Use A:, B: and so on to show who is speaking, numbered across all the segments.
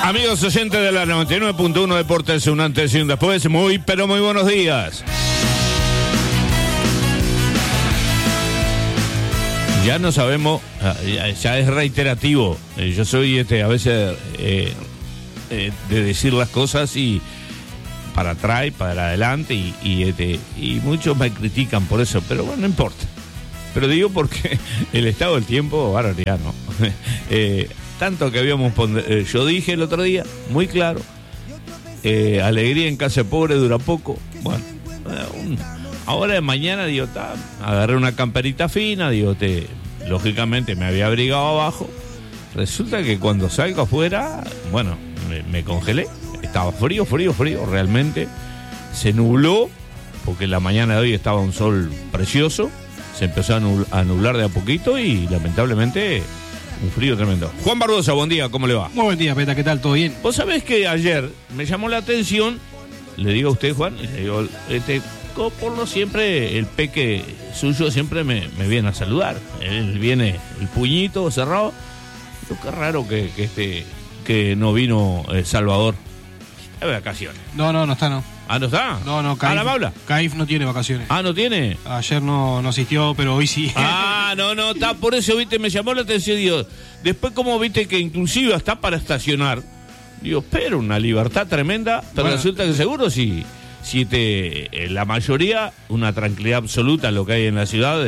A: Amigos oyentes de la 99.1 Deportes, un antes y un después, muy buenos días. Ya no sabemos, ya es reiterativo. Yo soy a veces de decir las cosas y para atrás y para adelante y muchos me critican por eso, pero bueno, no importa. Pero digo porque el estado del tiempo, ahora ya no. Tanto que habíamos yo dije el otro día, muy claro, alegría en casa pobre dura poco. Bueno, ahora de mañana, digo, agarré una camperita fina, digo, lógicamente me había abrigado abajo. Resulta que cuando salgo afuera, bueno, me congelé. Estaba frío, realmente. Se nubló, porque en la mañana de hoy estaba un sol precioso. Se empezó a nublar de a poquito y lamentablemente un frío tremendo. Juan Barbosa, buen día, ¿cómo le va?
B: Muy buen día, Peta, ¿qué tal? ¿Todo bien?
A: Vos sabés que ayer me llamó la atención, le digo a usted, Juan, y le digo, por lo siempre, el peque suyo siempre me viene a saludar. Él viene, el puñito cerrado. Pero qué raro que no vino Salvador. Está de vacaciones.
B: No está, no.
A: ¿Ah, no está?
B: No,
A: ¿Ah, la Paula?
B: Caif no tiene vacaciones.
A: ¿Ah, no tiene?
B: Ayer no asistió, pero hoy sí.
A: No, está, por eso, viste, me llamó la atención, digo, después como viste que inclusive está para estacionar, digo, pero una libertad tremenda, pero bueno, resulta que seguro si la mayoría, una tranquilidad absoluta en lo que hay en la ciudad,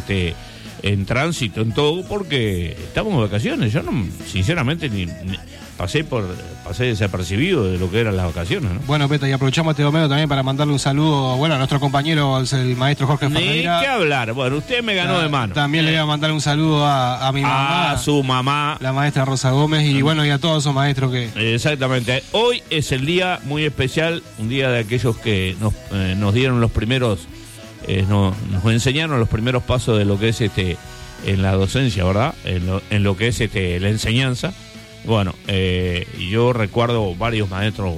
A: en tránsito, en todo, porque estamos de vacaciones. Yo no, sinceramente, ni pasé desapercibido de lo que eran las vacaciones, ¿no?
B: Bueno, Peta, y aprovechamos este momento también para mandarle un saludo, bueno, a nuestro compañero, el maestro Jorge Ferreira.
A: Ni qué hablar, bueno, usted me ganó de mano.
B: También le voy a mandar un saludo a mi mamá.
A: A su mamá.
B: La maestra Rosa Gómez, y bueno, y a todos esos maestros que...
A: Exactamente. Hoy es el día muy especial, un día de aquellos que nos dieron los primeros, nos enseñaron los primeros pasos de lo que es en la docencia, ¿verdad? En lo que es la enseñanza. Bueno, yo recuerdo varios maestros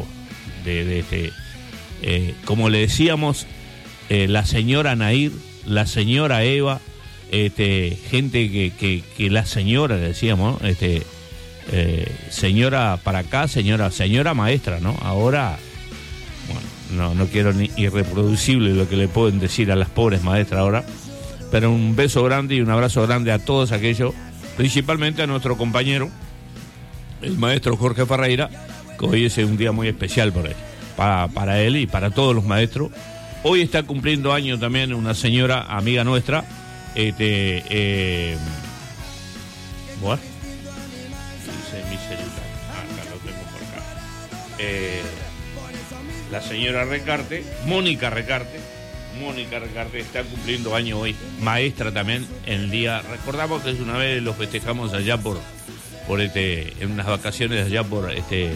A: como le decíamos, la señora Nair, la señora Eva, gente que la señora, le decíamos, ¿no? Señora para acá, señora maestra, ¿no? Ahora, bueno, no quiero ni irreproducible lo que le pueden decir a las pobres maestras ahora, pero un beso grande y un abrazo grande a todos aquellos, principalmente a nuestro compañero, el maestro Jorge Ferreira, que hoy es un día muy especial por él, para él y para todos los maestros. Hoy está cumpliendo años también una señora amiga nuestra, bueno, dice mi celular, acá lo tengo por acá, la señora Recarte, Mónica Recarte está cumpliendo años hoy, maestra también en el día. Recordamos que una vez lo festejamos allá por en unas vacaciones allá por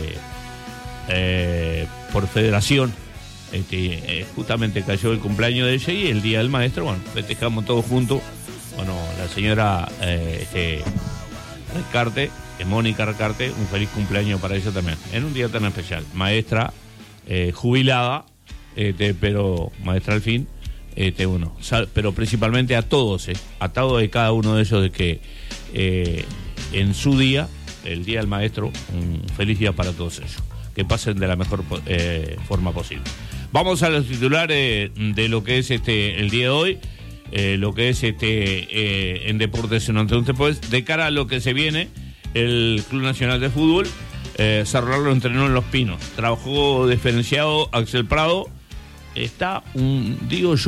A: Federación, justamente cayó el cumpleaños de ella y el día del maestro, bueno, festejamos todos juntos. Bueno, la señora Recarte, Mónica Recarte, un feliz cumpleaños para ella también, en un día tan especial. Maestra jubilada, pero maestra al fin, bueno, pero principalmente a todos, a todos y cada uno de ellos, de que en su día, el día del maestro, un feliz día para todos ellos. Que pasen de la mejor forma posible. Vamos a los titulares de lo que es el día de hoy, lo que es en Deportes pues, de cara a lo que se viene, el Club Nacional de Fútbol, Cerrar lo entrenó en Los Pinos. Trabajó diferenciado Axel Prado. Está un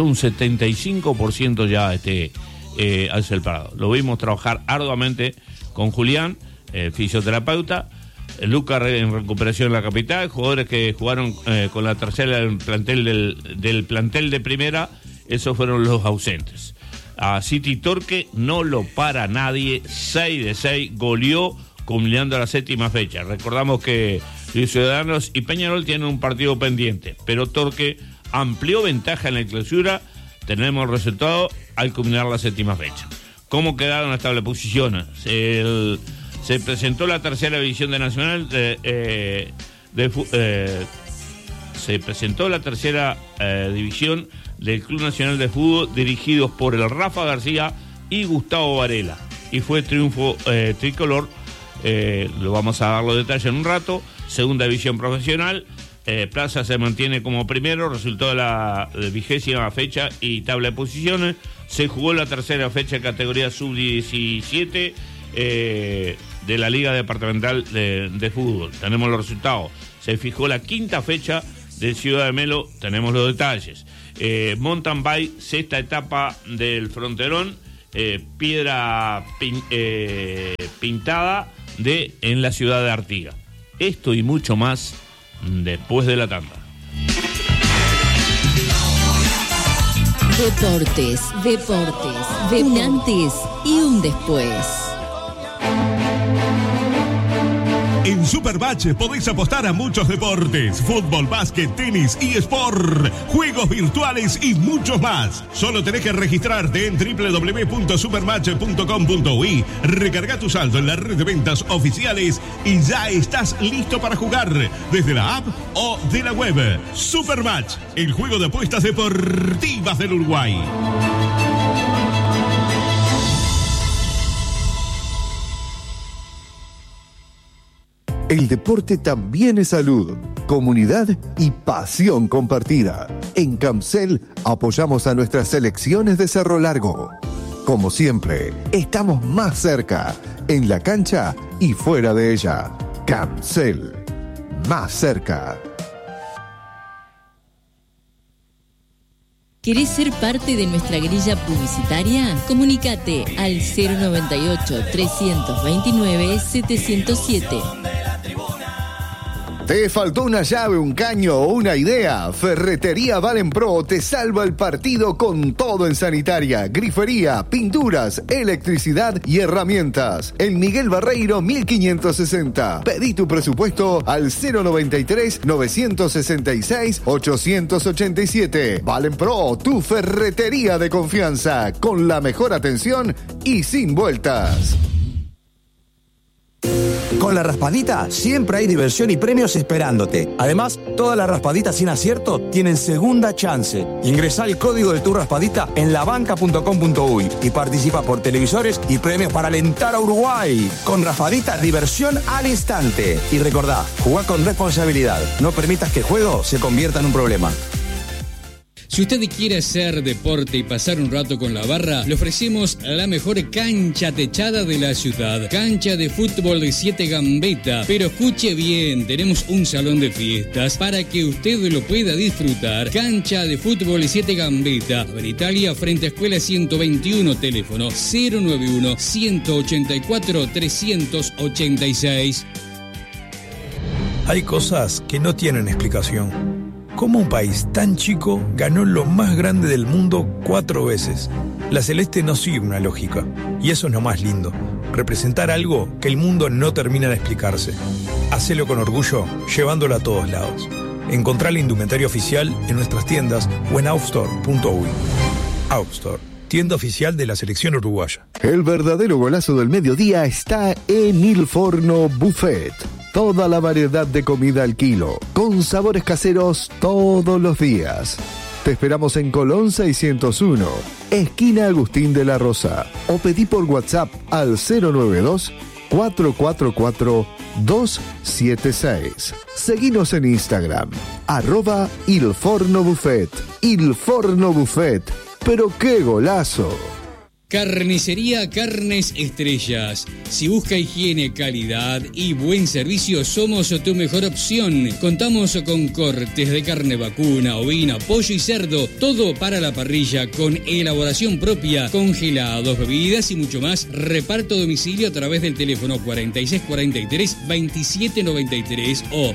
A: 75% ya Axel Prado. Lo vimos trabajar arduamente con Julián, fisioterapeuta, Lucas en recuperación en la capital, jugadores que jugaron con la tercera del plantel de primera, esos fueron los ausentes. A City Torque no lo para nadie, 6 de 6, goleó culminando la séptima fecha. Recordamos que Ciudadanos y Peñarol tienen un partido pendiente, pero Torque amplió ventaja en la clausura. Tenemos el resultado al culminar la séptima fecha. ¿Cómo quedaron las tablas de posiciones? Se presentó la tercera división de Nacional se presentó la tercera división del Club Nacional de Fútbol, dirigidos por el Rafa García y Gustavo Varela, y fue triunfo tricolor Lo vamos a dar los detalles en un rato. Segunda división profesional. Plaza se mantiene como primero, resultó de la 20ª fecha y tabla de posiciones. Se jugó la tercera fecha de categoría sub-17 de la Liga Departamental de Fútbol. Tenemos los resultados. Se fijó la quinta fecha de Ciudad de Melo, tenemos los detalles. Mountain Bike, sexta etapa del Fronterón, piedra pintada en la ciudad de Artigas. Esto y mucho más después de la tanda.
C: Deportes, un antes y un después.
D: En Supermatch podéis apostar a muchos deportes: fútbol, básquet, tenis, eSport, juegos virtuales y muchos más. Solo tenés que registrarte en www.supermatch.com.uy, recarga tu saldo en la red de ventas oficiales y ya estás listo para jugar desde la app o de la web. Supermatch, el juego de apuestas deportivas del Uruguay.
E: El deporte también es salud, comunidad y pasión compartida. En Camcel apoyamos a nuestras selecciones de Cerro Largo. Como siempre, estamos más cerca, en la cancha y fuera de ella. Camcel, más cerca.
C: ¿Querés ser parte de nuestra grilla publicitaria? Comunícate al 098-329-707.
E: ¿Te faltó una llave, un caño o una idea? Ferretería Valenpro te salva el partido con todo en sanitaria, grifería, pinturas, electricidad y herramientas. En Miguel Barreiro 1560. Pedí tu presupuesto al 093-966-887. Valenpro, tu ferretería de confianza, con la mejor atención y sin vueltas.
F: Con la raspadita siempre hay diversión y premios esperándote. Además, todas las raspaditas sin acierto tienen segunda chance. Ingresá el código de tu raspadita en labanca.com.uy y participa por televisores y premios para alentar a Uruguay. Con raspadita, diversión al instante. Y recordá, jugá con responsabilidad. No permitas que el juego se convierta en un problema.
G: Si usted quiere hacer deporte y pasar un rato con la barra, le ofrecemos la mejor cancha techada de la ciudad. Cancha de fútbol de 7 Gambetta. Pero escuche bien, tenemos un salón de fiestas para que usted lo pueda disfrutar. Cancha de fútbol de 7 Gambetta. En Italia, frente a Escuela 121, teléfono 091-184-386.
H: Hay cosas que no tienen explicación. ¿Cómo un país tan chico ganó lo más grande del mundo 4 veces? La Celeste no sigue una lógica, y eso es lo más lindo, representar algo que el mundo no termina de explicarse. Hacelo con orgullo, llevándolo a todos lados. Encontrá la indumentaria oficial en nuestras tiendas o en outstore.uy. Outstore, tienda oficial de la selección uruguaya.
E: El verdadero golazo del mediodía está en Il Forno Buffet. Toda la variedad de comida al kilo, con sabores caseros todos los días. Te esperamos en Colón 601, esquina Agustín de la Rosa, o pedí por WhatsApp al 092-444-276. Seguinos en Instagram, @ilfornobuffet. Il Forno Buffet, pero qué golazo.
G: Carnicería Carnes Estrellas. Si busca higiene, calidad y buen servicio, somos tu mejor opción. Contamos con cortes de carne vacuna, ovina, pollo y cerdo, todo para la parrilla, con elaboración propia, congelados, bebidas y mucho más. Reparto a domicilio a través del teléfono 4643-2793 o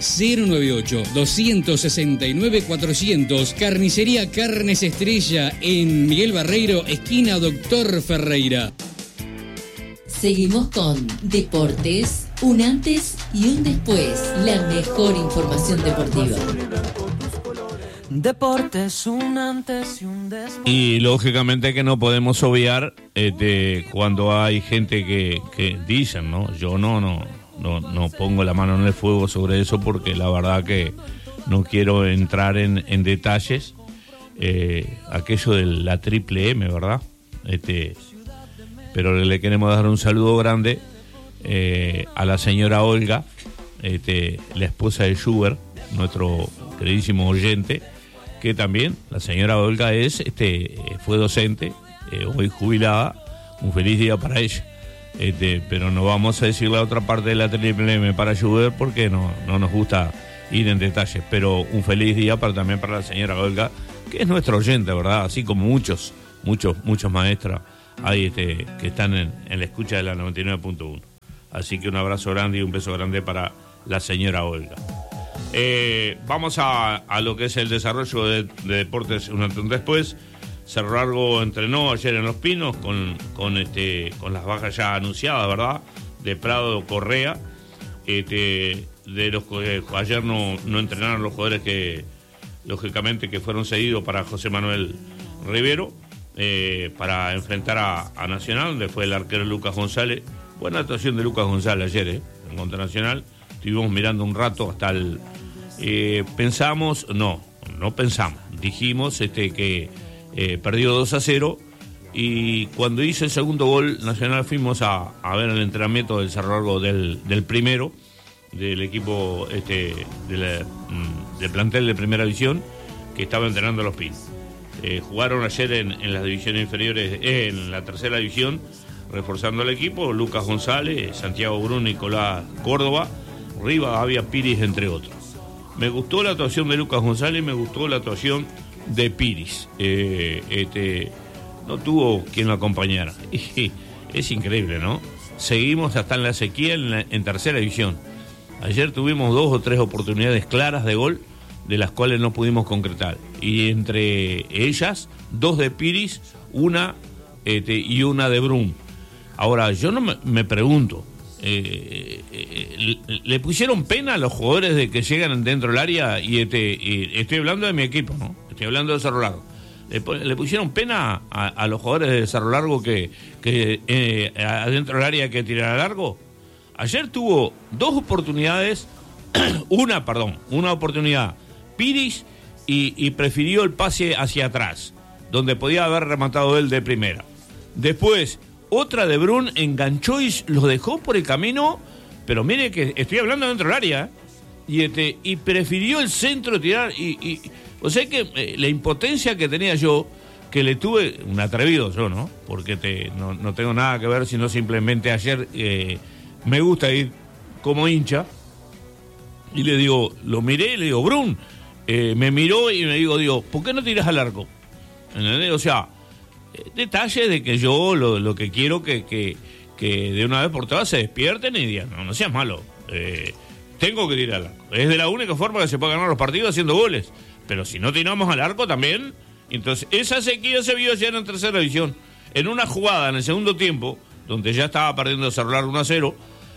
G: 098-269-400. Carnicería Carnes Estrella en Miguel Barreiro, esquina Doctor Ferreira.
C: Seguimos con Deportes, un antes y un después. La mejor información deportiva.
I: Deportes, un antes y un después.
A: Y lógicamente que no podemos obviar cuando hay gente que dicen, ¿no? Yo no pongo la mano en el fuego sobre eso porque la verdad que no quiero entrar en detalles. Aquello de la triple M, ¿verdad? Pero le queremos dar un saludo grande a la señora Olga, la esposa de Schubert, nuestro queridísimo oyente, que también la señora Olga fue docente, hoy jubilada. Un feliz día para ella. Pero no vamos a decir la otra parte de la triple M para Schubert porque no nos gusta ir en detalles. Pero un feliz día también para la señora Olga, que es nuestra oyente, ¿verdad? Así como muchos maestras hay que están en la escucha de la 99.1. Así que un abrazo grande y un beso grande para la señora Olga. Vamos a lo que es el desarrollo de deportes un antes y un después. Cerro Largo entrenó ayer en Los Pinos con las bajas ya anunciadas, ¿verdad? De Prado, Correa. De los que ayer no entrenaron los jugadores que lógicamente que fueron cedidos para José Manuel Rivero para enfrentar a Nacional, donde fue el arquero Lucas González. Buena actuación de Lucas González ayer, en contra Nacional. Estuvimos mirando un rato hasta el... pensamos, no pensamos, dijimos que perdió 2-0 y cuando hizo el segundo gol Nacional fuimos a ver el entrenamiento del Cerro Largo del primero, del equipo del plantel de primera división que estaba entrenando a Los Pinos. Jugaron ayer en las divisiones inferiores, en la tercera división, reforzando el equipo, Lucas González, Santiago Bruno, Nicolás Córdoba, Rivadavia Piris, entre otros. Me gustó la actuación de Lucas González, me gustó la actuación de Piris. No tuvo quien lo acompañara. Es increíble, ¿no? Seguimos hasta en la sequía en tercera división. Ayer tuvimos 2 o 3 oportunidades claras de gol, de las cuales no pudimos concretar. Y entre ellas, 2 de Piris, una y una de Brum. Ahora, yo no me pregunto, ¿le pusieron pena a los jugadores de que llegan dentro del área? Y estoy hablando de mi equipo, ¿no? Estoy hablando de Cerro Largo. ¿Le pusieron pena a los jugadores de Cerro Largo que adentro del área hay que tirar a largo? Ayer tuvo 2 oportunidades, una oportunidad Piris y prefirió el pase hacia atrás, donde podía haber rematado él de primera. Después, otra de Brun enganchó y los dejó por el camino, pero mire que estoy hablando dentro del área, y prefirió el centro tirar, o sea que la impotencia que tenía yo, que le tuve, un atrevido yo, ¿no? Porque no tengo nada que ver, sino simplemente ayer me gusta ir como hincha, y lo miré y le digo, Brun, me miró y me digo, ¿por qué no tiras al arco? ¿Entendés? O sea, detalles de que yo lo que quiero que de una vez por todas se despierten y digan, no seas malo, tengo que tirar al arco. Es de la única forma que se puede ganar los partidos haciendo goles. Pero si no tiramos al arco también, entonces esa sequía se vio ayer en tercera división. En una jugada en el segundo tiempo, donde ya estaba perdiendo Cerro Largo 1-0,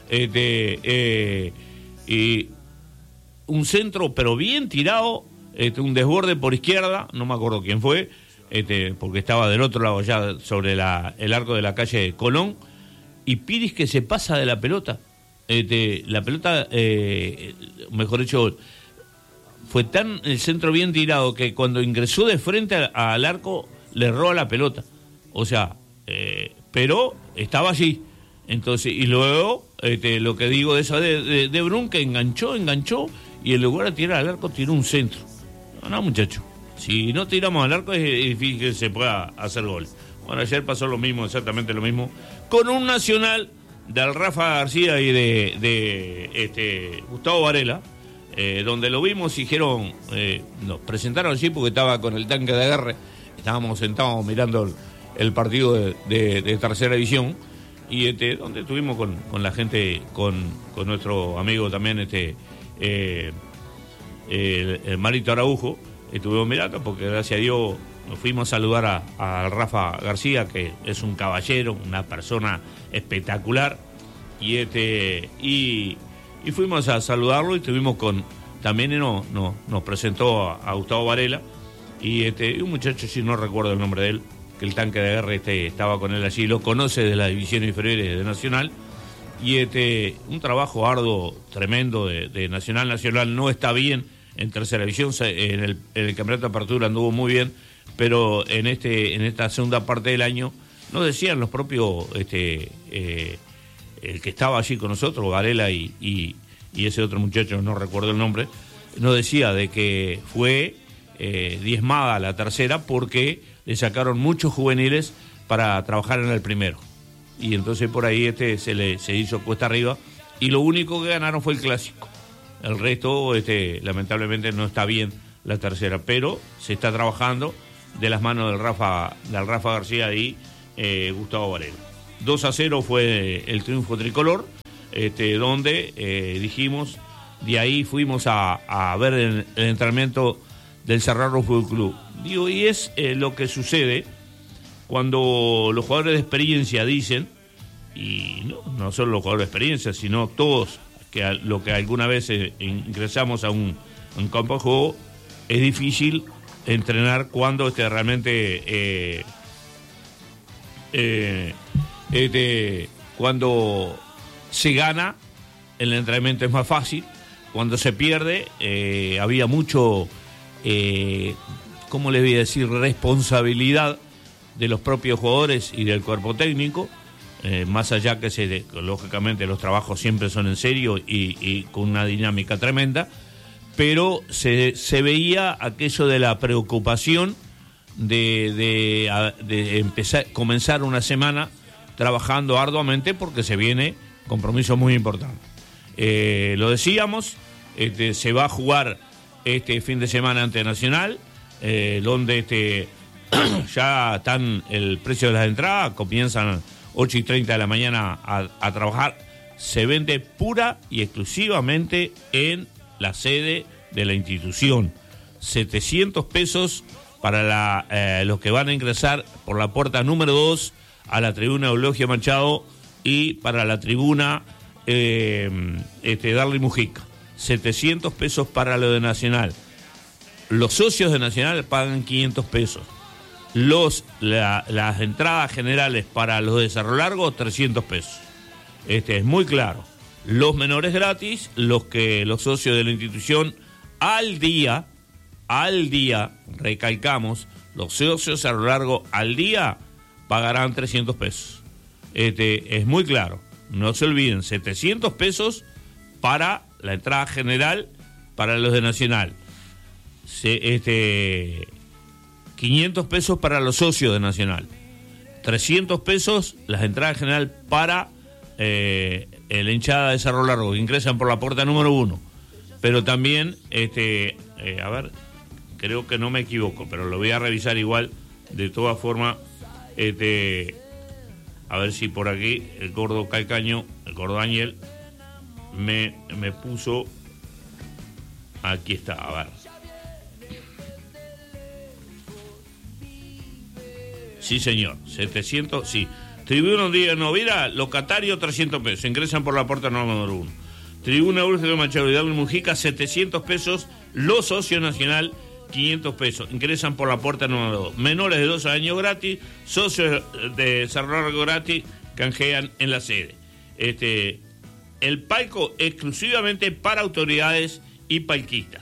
A: y un centro pero bien tirado, un desborde por izquierda, no me acuerdo quién fue, porque estaba del otro lado ya sobre el arco de la calle Colón, y Piris que se pasa de la pelota. La pelota, mejor dicho, fue tan el centro bien tirado que cuando ingresó de frente al arco le roba la pelota. O sea, pero estaba allí. Entonces, y luego, lo que digo de esa de Brun, que enganchó, y en lugar de tirar al arco, tiró un centro. No, muchacho. Si no tiramos al arco es difícil que se pueda hacer gol. Bueno, ayer pasó lo mismo, exactamente lo mismo, con un Nacional del Rafa García y de Gustavo Varela, donde lo vimos y dijeron, nos presentaron allí porque estaba con el tanque de agarre, estábamos sentados mirando el partido de tercera división, y donde estuvimos con la gente, con nuestro amigo también, el Marito Araujo, estuvimos mirando porque gracias a Dios nos fuimos a saludar a Rafa García, que es un caballero, una persona espectacular, y fuimos a saludarlo, y estuvimos también nos presentó a Gustavo Varela, y un muchacho, si no recuerdo el nombre de él, que el tanque de guerra estaba con él allí, lo conoce de las divisiones inferiores de Nacional, y un trabajo arduo, tremendo de Nacional. Nacional no está bien en tercera división, en el campeonato de apertura anduvo muy bien, pero en esta segunda parte del año nos decían los propios el que estaba allí con nosotros, Varela y ese otro muchacho, no recuerdo el nombre, nos decía de que fue diezmada la tercera porque le sacaron muchos juveniles para trabajar en el primero. Y entonces por ahí se hizo cuesta arriba y lo único que ganaron fue el clásico. El resto, lamentablemente, no está bien la tercera, pero se está trabajando de las manos del Rafa García y Gustavo Varela. 2-0 fue el triunfo tricolor, donde dijimos, de ahí fuimos a ver el entrenamiento del Cerrado Fútbol Club. Digo, y es lo que sucede cuando los jugadores de experiencia dicen, y no solo los jugadores de experiencia, sino todos lo que alguna vez ingresamos a un campo de juego, es difícil entrenar cuando realmente cuando se gana el entrenamiento es más fácil, cuando se pierde había mucho ¿cómo les voy a decir? Responsabilidad de los propios jugadores y del cuerpo técnico, más allá que lógicamente los trabajos siempre son en serio y con una dinámica tremenda, pero se veía aquello de la preocupación de comenzar una semana trabajando arduamente porque se viene compromiso muy importante. Lo decíamos, se va a jugar este fin de semana ante Nacional, donde ya están el precio de las entradas, comienzan 8:30 de la mañana a trabajar. Se vende pura y exclusivamente en la sede de la institución. 700 pesos para los que van a ingresar por la puerta número 2 a la tribuna Eulogio Machado y para la tribuna Darly Mujica. 700 pesos para lo de Nacional. Los socios de Nacional pagan 500 pesos. Las entradas generales para los de Cerro Largo, 300 pesos. Es muy claro. Los menores gratis, los socios de la institución al día, recalcamos, los socios de Cerro Largo al día pagarán 300 pesos. Es muy claro. No se olviden, 700 pesos para la entrada general para los de Nacional. 500 pesos para los socios de Nacional. 300 pesos las entradas general para la hinchada de Cerro Largo, que ingresan por la puerta número 1. Pero también, a ver, creo que no me equivoco, pero lo voy a revisar igual, de todas formas, a ver si por aquí el gordo Calcaño, el gordo Ángel, me puso, aquí está, a ver. Sí, señor, 700, sí. Tribuna Díaz Novira, locatario 300 pesos, ingresan por la puerta número 1. Tribuna Eulogio Machado y Darly Mujica, 700 pesos, los socios Nacional, 500 pesos, ingresan por la puerta número 2. Menores de 12 años gratis, socios de Cerro Largo gratis, canjean en la sede. El palco exclusivamente para autoridades y palquistas.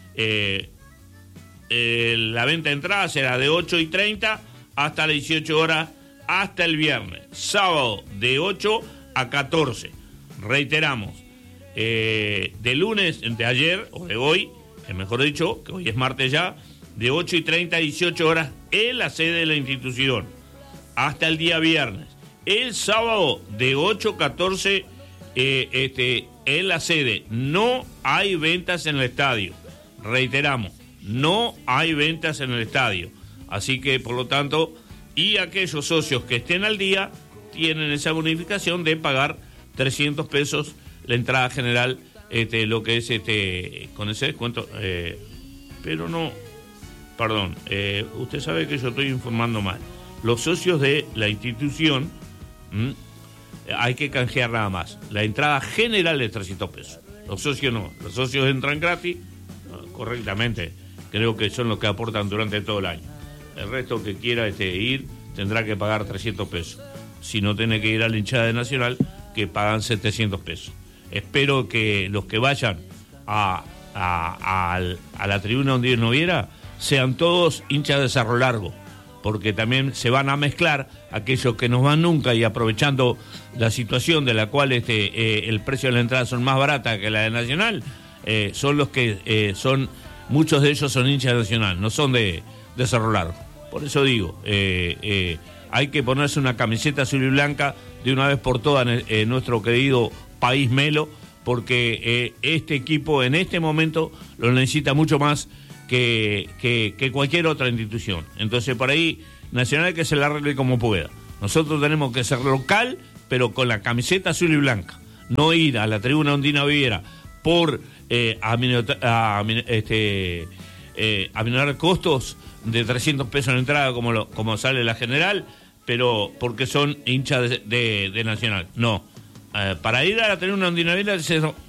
A: La venta de entradas será de 8:30 hasta las 18 horas, hasta el viernes. Sábado de 8 a 14. Reiteramos, de lunes, de ayer, o de hoy, mejor dicho, que hoy es martes ya, de 8:30 a 18 horas en la sede de la institución, hasta el día viernes. El sábado de 8 a 14 en la sede. No hay ventas en el estadio. Reiteramos, no hay ventas en el estadio. Así que, por lo tanto, y aquellos socios que estén al día tienen esa bonificación de pagar 300 pesos la entrada general, lo que es con ese descuento. Pero no, perdón, usted sabe que yo estoy informando mal. Los socios de la institución hay que canjear nada más. La entrada general es 300 pesos. Los socios no. Los socios entran gratis, correctamente. Creo que son los que aportan durante todo el año. El resto que quiera ir tendrá que pagar 300 pesos. Si no, tiene que ir a la hinchada de Nacional, que pagan 700 pesos. Espero que los que vayan a la tribuna donde no viera sean todos hinchas de Cerro Largo, porque también se van a mezclar aquellos que no van nunca y aprovechando la situación de la cual el precio de la entrada son más baratas que la de Nacional, son los que muchos de ellos son hinchas de Nacional, no son de Cerro Largo. Por eso digo, hay que ponerse una camiseta azul y blanca de una vez por todas en nuestro querido país Melo, porque este equipo en este momento lo necesita mucho más que cualquier otra institución. Entonces por ahí Nacional que se la arregle como pueda. Nosotros tenemos que ser local, pero con la camiseta azul y blanca, no ir a la tribuna Ondina Viera por aminorar costos de 300 pesos en la entrada como sale la general, pero porque son hinchas de Nacional. No, para ir a la tribuna Ondina Viera